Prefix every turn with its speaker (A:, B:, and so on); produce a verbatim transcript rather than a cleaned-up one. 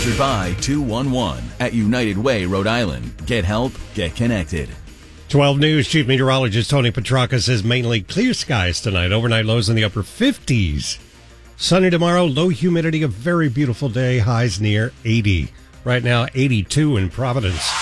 A: Sponsored by two one one at United Way, Rhode Island. Get help, get connected.
B: twelve News Chief Meteorologist Tony Petrarca says mainly clear skies tonight. Overnight lows in the upper fifties. Sunny tomorrow, low humidity, a very beautiful day, highs near eighty. Right now, eighty-two in Providence.